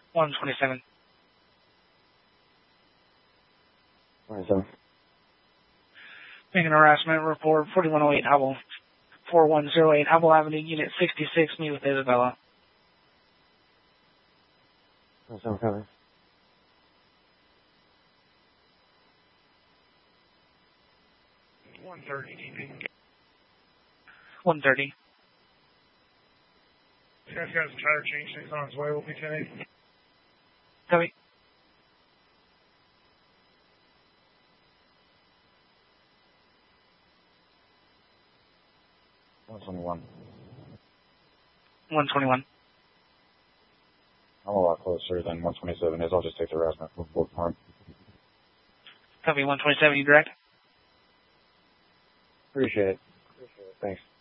127. 27. Making a harassment report, 4108 Hubble, 4108 Hubble Avenue, Unit 66, meet with Isabella. 27 coming. 130 DP. 130. This guy's got his tire changed. He's on his way. We'll be 10-8. Copy. $121. 121. I'm a lot closer than 127 is. I'll just take the harassment report for him. Copy. 127, you direct? Appreciate it. Thanks.